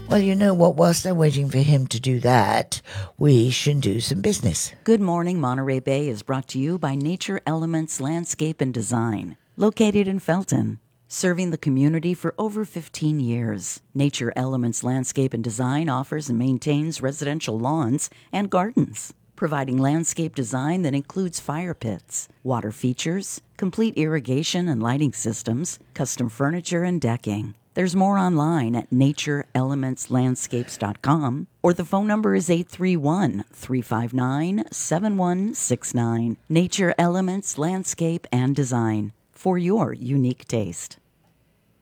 Well, you know what? Whilst they're waiting for him to do that, we should do some business. Good Morning Monterey Bay is brought to you by Nature Elements Landscape and Design, located in Felton. Serving the community for over 15 years, Nature Elements Landscape and Design offers and maintains residential lawns and gardens, providing landscape design that includes fire pits, water features, complete irrigation and lighting systems, custom furniture and decking. There's more online at natureelementslandscapes.com, or the phone number is 831-359-7169. Nature Elements Landscape and Design, for your unique taste.